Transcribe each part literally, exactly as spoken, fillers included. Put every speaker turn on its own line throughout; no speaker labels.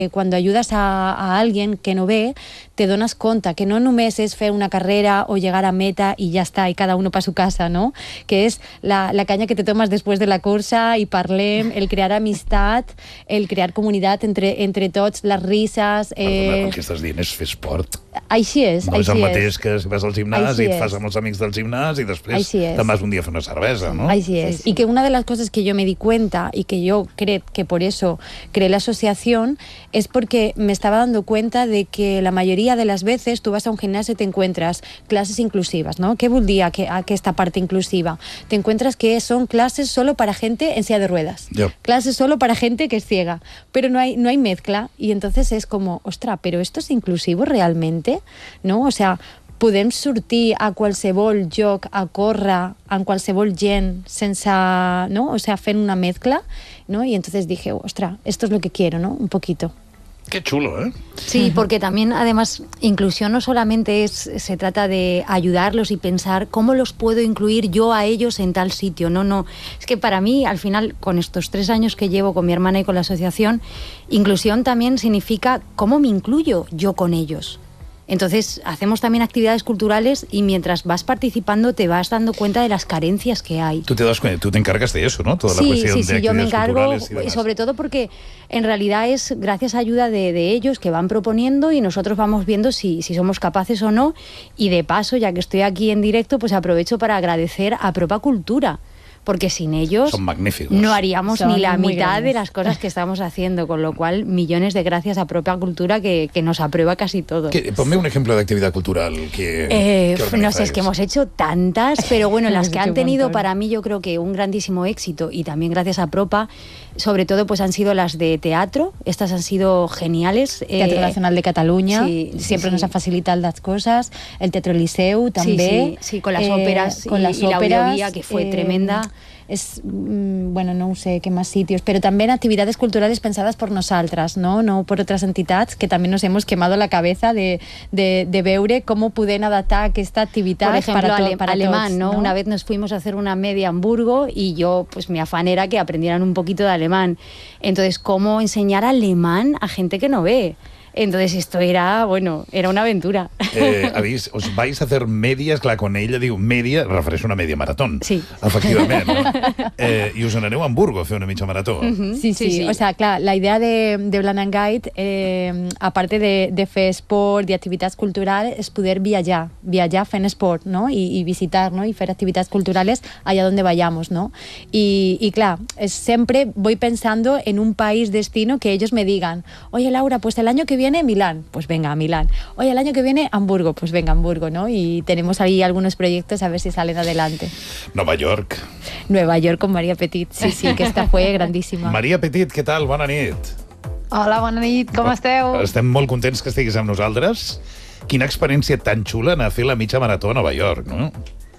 Cuando ayudas a, a alguien que no ve, te dones compte que no només és fer una carrera o llegar a meta i ja està, i cada uno pa su casa, no? Que és la, la canya que te tomes després de la cursa i parlem, el crear amistat, el crear comunitat entre, entre tots, les risses...
Eh... El que estàs dient és fer esport.
Així és,
no
així és.
No és el mateix que vas al gimnàs
així
i et
és.
fas amb els amics del gimnàs i després te'n vas un dia a fer una cervesa, ¿no?
Així es. Sí, sí. Y que una de las cosas que yo me di cuenta y que yo creo que por eso creé la asociación es porque me estaba dando cuenta de que la mayoría de las veces tú vas a un gimnasio y te encuentras clases inclusivas, ¿no? ¿Qué vol dir que, que esta parte inclusiva? Te encuentras que son clases solo para gente en silla de ruedas,
yep.
clases solo para gente que es ciega, pero no hay, no hay mezcla y entonces es como, ostra, ¿pero esto es inclusivo realmente? ¿No? O sea, podem sortir a qualsevol lloc a córrer amb qualsevol gent sense, ¿no? O sea, fent una mezcla, ¿no? Y entonces dije, ostras, esto es lo que quiero, ¿no? Un poquito.
Qué chulo, ¿eh?
Sí, porque también, además, inclusión no solamente es, se trata de ayudarlos y pensar cómo los puedo incluir yo a ellos en tal sitio. No, no. Es que para mí, al final, con estos tres años que llevo con mi hermana y con la asociación, inclusión también significa cómo me incluyo yo con ellos. Entonces, hacemos también actividades culturales y mientras vas participando te vas dando cuenta de las carencias que hay.
Tú te das cuenta, tú te encargas de eso, ¿no? Toda
sí,
la cuestión
sí, sí,
de actividades
yo me encargo,
y
sobre todo porque en realidad es gracias a ayuda de, de ellos que van proponiendo y nosotros vamos viendo si, si somos capaces o no. Y de paso, ya que estoy aquí en directo, pues aprovecho para agradecer a Propa Cultura, porque sin ellos
son magníficos.
No haríamos
son
ni la mitad
grandes.
de las cosas que estamos haciendo, con lo cual millones de gracias a Propa Cultura que, que nos aprueba casi todo.
¿Qué? Ponme un ejemplo de actividad cultural que,
eh,
que
no sé, es que hemos hecho tantas, pero bueno, las que han tenido para mí yo creo que un grandísimo éxito y también gracias a Propa, sobre todo pues han sido las de teatro, estas han sido geniales.
Teatro eh, Nacional de Cataluña,
sí,
siempre
sí.
nos ha facilitado las cosas, el Teatro Liceu también.
Sí, sí, sí, con las eh, óperas
con
y,
las
y
óperas,
la audiovía que fue
eh,
tremenda.
Es, bueno, no sé qué más sitios, pero también actividades culturales pensadas por nosotras, ¿no? No por otras entidades que también nos hemos quemado la cabeza de, de, de veure cómo pueden adaptar esta actividad
por ejemplo,
para, to,
ale,
para
alemán,
tots,
¿no?
¿no?
Una vez nos fuimos a hacer una media a Hamburgo y yo, pues mi afán era que aprendieran un poquito de alemán. Entonces, ¿cómo enseñar alemán a gente que no ve? Entonces esto era, bueno, era una aventura.
Eh, habéis, os vais a hacer medias, clar, quan ella diu media, refereix a una media maratón.
Sí.
Efectivament, no? Eh, I us n'aneu a Hamburgo a fer una mitja marató.
Uh-huh. Sí, sí, sí, sí. O sea, clar, la idea de, de Blind and Guide, eh, aparte de, de fer esport i activitats culturals, és poder viatjar, viatjar fent esport, ¿no? I, i visitar, ¿no? I fer activitats culturales allá donde vayamos, ¿no? Y, y clar, es, siempre voy pensando en un país destino que ellos me digan, oye Laura, pues el año que viene Milán, pues venga a Milán. Oye, el año que viene Hamburgo, pues venga a Hamburgo, ¿no? Y tenemos ahí algunos proyectos a ver si salen adelante.
Nueva York.
Nueva York con María Petit, sí, sí, que esta fue grandíssima.
Maria Petit, què tal? Bona nit.
Hola, bona nit, com esteu?
Estem molt contents que estiguis amb nosaltres. Quina experiència tan xula anar a fer la mitja marató a Nova York, no?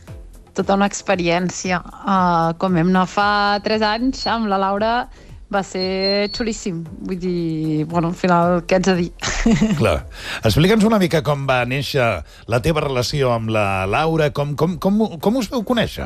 Tota una experiència. Uh, com vam anar fa tres anys amb la Laura, va ser xulíssim. Vull dir, bueno, al final, què haig de dir?
Clar. Explica'ns una mica com va néixer la teva relació amb la Laura, com, com, com, com us vau conèixer?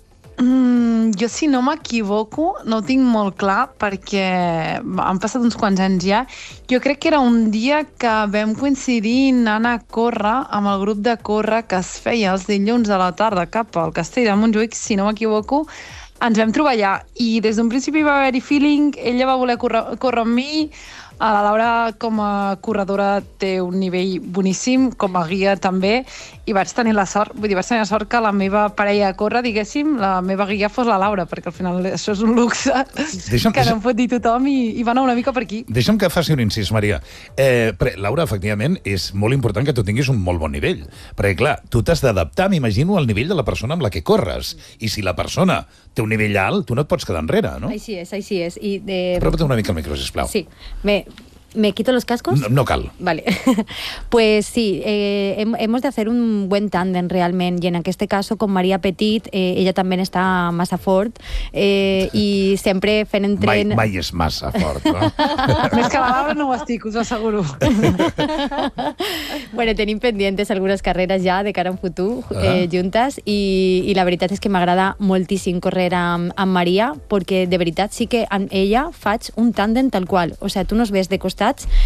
Mm, jo, si no m'equivoco, no ho tinc molt clar perquè han passat uns quants anys ja. Jo crec que era un dia que vam coincidir anant a córrer amb el grup de córrer que es feia els dilluns a la tarda cap al Castell de Montjuïc, si no m'equivoco. Ens vam trobar allà i des d'un principi va haver-hi feeling, ella va voler córrer, córrer amb mi, a la Laura com a corredora té un nivell boníssim, com a guia també, i vaig tenir la sort, vull dir, vaig tenir la sort que la meva parella a córrer, diguéssim, la meva guia fos la Laura, perquè al final això és un luxe
deixa'm,
que no em pot dir tothom i, i va anar una mica per aquí.
Deixa'm que faci un incís, Maria. Eh, però, Laura, efectivament, és molt important que tu tinguis un molt bon nivell, perquè, clar, tu t'has d'adaptar, m'imagino, al nivell de la persona amb la que corres, i si la persona té un nivell alt, tu no et pots quedar enrere, no?
Així és, així és. I de...
Apropa't una mica al micro, sisplau.
Sí, me... ¿Me quito los cascos?
No, no cal.
Vale. Pues sí, eh, hemos de hacer un buen tándem realmente, y en este caso con María Petit, eh, ella también está massa fort, eh, i sempre fent entren...
Mai, mai és massa fort, no?
Més que la Laura no ho estic, us ho asseguro.
Bueno, tenim pendientes algunes carreres ja de cara a un futur eh, juntes, i, i la veritat és que m'agrada moltíssim córrer amb, amb Maria, perquè de veritat sí que amb ella faig un tándem tal qual. O sea, tu nos ves de costats